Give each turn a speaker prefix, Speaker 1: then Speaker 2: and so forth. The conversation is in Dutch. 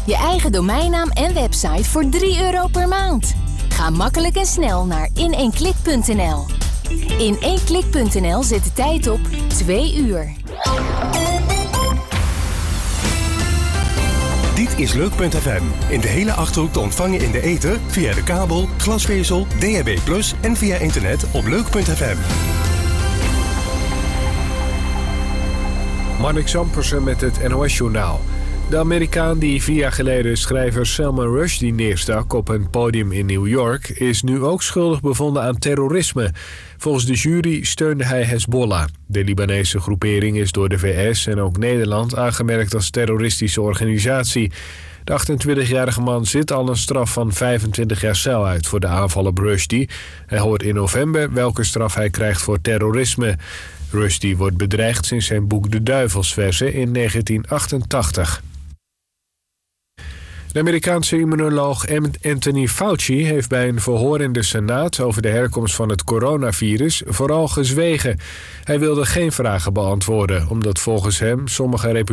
Speaker 1: Je eigen domeinnaam en website voor €3 per maand. Ga makkelijk en snel naar in1klik.nl. In1klik.nl zet de tijd op 2 uur.
Speaker 2: Dit is Leuk.fm. In de hele Achterhoek te ontvangen in de ether, via de kabel, glasvezel, DHB+ en via internet op Leuk.fm.
Speaker 3: Marnik Zampersen met het NOS-journaal. De Amerikaan die 4 jaar geleden schrijver Salman Rushdie neerstak op een podium in New York is nu ook schuldig bevonden aan terrorisme. Volgens de jury steunde hij Hezbollah. De Libanese groepering is door de VS en ook Nederland aangemerkt als terroristische organisatie. De 28-jarige man zit al een straf van 25 jaar cel uit voor de aanval op Rushdie. Hij hoort in november welke straf hij krijgt voor terrorisme. Rushdie wordt bedreigd sinds zijn boek De Duivelsverzen in 1988. De Amerikaanse immunoloog Anthony Fauci heeft bij een verhoor in de Senaat over de herkomst van het coronavirus vooral gezwegen. Hij wilde geen vragen beantwoorden, omdat volgens hem sommige